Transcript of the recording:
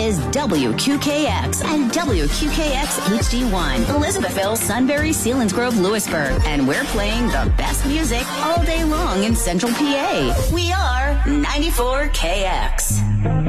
is WQKX and WQKX HD1, Elizabethville, Sunbury, Selinsgrove, Lewisburg. And we're playing the best music all day long in Central PA. We are 94KX.